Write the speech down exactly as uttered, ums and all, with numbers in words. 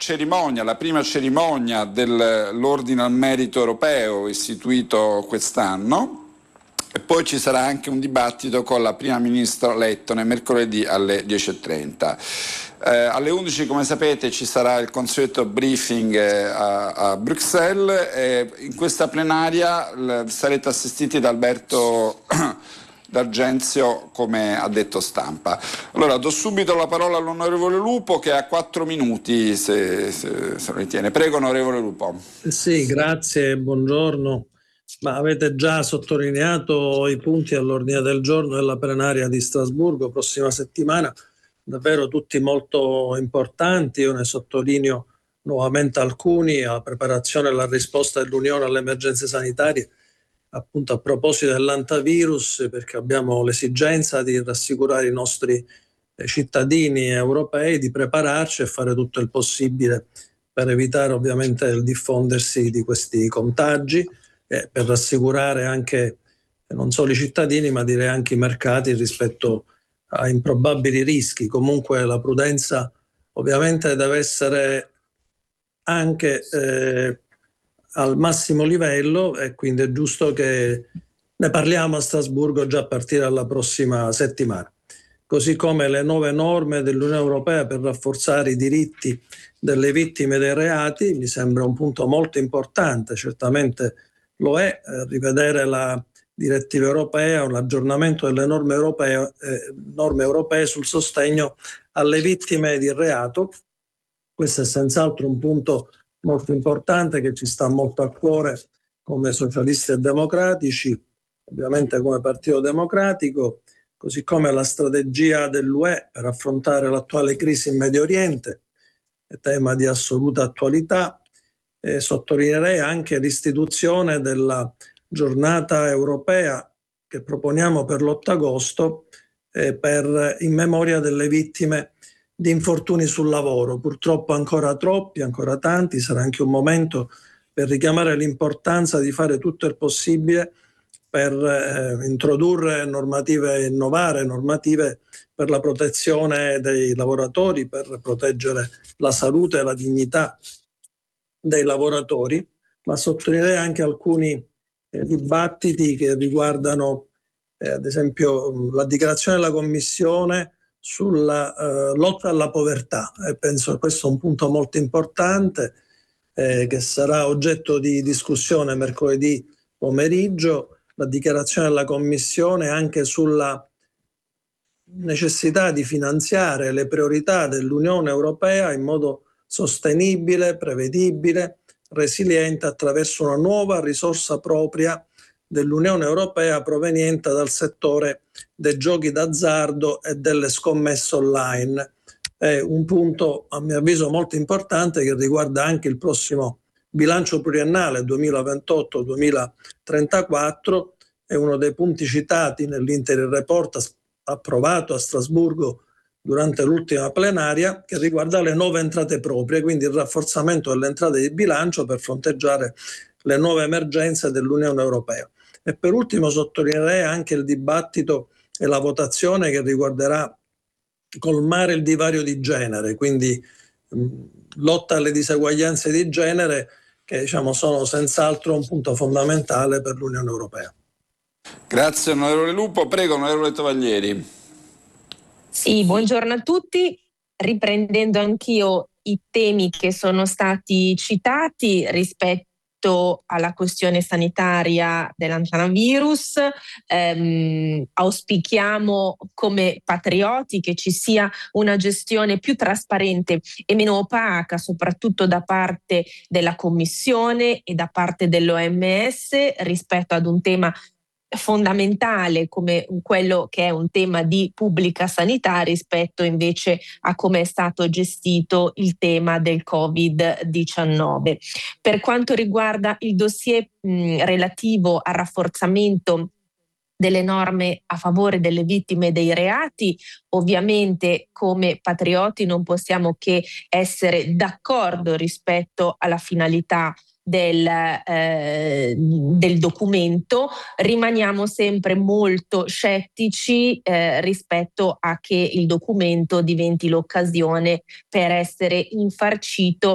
cerimonia, la prima cerimonia dell'Ordine al Merito Europeo istituito quest'anno. E poi ci sarà anche un dibattito con la prima ministra lettone mercoledì alle dieci e trenta. Eh, alle undici, come sapete, ci sarà il consueto briefing eh, a, a Bruxelles e in questa plenaria l- sarete assistiti da Alberto D'Argenzio come addetto stampa. Allora do subito la parola all'onorevole Lupo che ha quattro minuti se, se, se lo ritiene. Prego, onorevole Lupo. Sì, grazie, buongiorno. Ma avete già sottolineato i punti all'ordine del giorno della plenaria di Strasburgo prossima settimana, davvero tutti molto importanti. Io ne sottolineo nuovamente alcuni: la preparazione e la risposta dell'Unione alle emergenze sanitarie, appunto a proposito dell'antivirus, perché abbiamo l'esigenza di rassicurare i nostri cittadini europei, di prepararci e fare tutto il possibile per evitare ovviamente il diffondersi di questi contagi, eh, per rassicurare anche non solo i cittadini ma direi anche i mercati rispetto a improbabili rischi. Comunque la prudenza ovviamente deve essere anche eh, al massimo livello e quindi è giusto che ne parliamo a Strasburgo già a partire dalla prossima settimana. Così come le nuove norme dell'Unione Europea per rafforzare i diritti delle vittime dei reati, mi sembra un punto molto importante, certamente lo è, eh, rivedere la direttiva europea, un aggiornamento delle norme europee, eh, norme europee sul sostegno alle vittime di reato. Questo è senz'altro un punto molto importante che ci sta molto a cuore come socialisti e democratici, ovviamente come Partito Democratico, così come la strategia dell'U E per affrontare l'attuale crisi in Medio Oriente, è tema di assoluta attualità. E sottolineerei anche l'istituzione della giornata europea che proponiamo per l'otto agosto eh, per, in memoria delle vittime di infortuni sul lavoro. Purtroppo ancora troppi, ancora tanti. Sarà anche un momento per richiamare l'importanza di fare tutto il possibile per eh, introdurre normative, innovare normative per la protezione dei lavoratori, per proteggere la salute e la dignità dei lavoratori, ma sottolineare anche alcuni eh, dibattiti che riguardano eh, ad esempio la dichiarazione della Commissione sulla eh, lotta alla povertà, e penso che questo è un punto molto importante eh, che sarà oggetto di discussione mercoledì pomeriggio, la dichiarazione della Commissione anche sulla necessità di finanziare le priorità dell'Unione Europea in modo sostenibile, prevedibile, resiliente attraverso una nuova risorsa propria dell'Unione Europea proveniente dal settore dei giochi d'azzardo e delle scommesse online. È un punto a mio avviso molto importante che riguarda anche il prossimo bilancio pluriennale duemilaventotto duemilatrentaquattro, è uno dei punti citati nell'Interim Report approvato a Strasburgo durante l'ultima plenaria, che riguarda le nuove entrate proprie, quindi il rafforzamento delle entrate di bilancio per fronteggiare le nuove emergenze dell'Unione Europea. E per ultimo sottolineerei anche il dibattito e la votazione che riguarderà colmare il divario di genere, quindi mh, lotta alle diseguaglianze di genere che diciamo sono senz'altro un punto fondamentale per l'Unione Europea. Grazie onorevole Lupo, prego onorevole Tovaglieri. Sì, buongiorno a tutti. Riprendendo anch'io i temi che sono stati citati rispetto alla questione sanitaria dell'antivirus, ehm, auspichiamo come patrioti che ci sia una gestione più trasparente e meno opaca, soprattutto da parte della Commissione e da parte dell'O M S rispetto ad un tema fondamentale come quello che è un tema di pubblica sanità rispetto invece a come è stato gestito il tema del covid diciannove. Per quanto riguarda il dossier mh, relativo al rafforzamento delle norme a favore delle vittime dei reati, ovviamente come patrioti non possiamo che essere d'accordo rispetto alla finalità Del, eh, del documento. Rimaniamo sempre molto scettici eh, rispetto a che il documento diventi l'occasione per essere infarcito